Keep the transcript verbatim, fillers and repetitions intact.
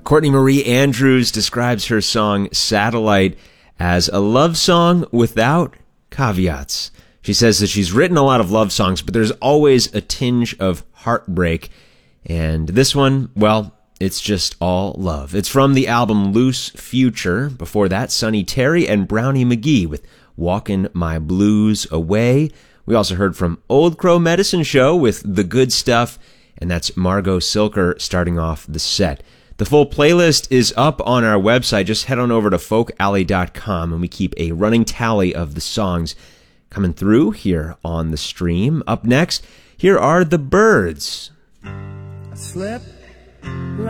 Courtney Marie Andrews describes her song Satellite as a love song without caveats. She says that she's written a lot of love songs, but there's always a tinge of heartbreak. And this one, well, it's just all love. It's from the album Loose Future. Before that, Sonny Terry and Brownie McGee with Walkin' My Blues Away. We also heard from Old Crow Medicine Show with The Good Stuff, and that's Margot Silker starting off the set. The full playlist is up on our website. Just head on over to folk alley dot com, and we keep a running tally of the songs coming through here on the stream. Up next, here are The Byrds. I slept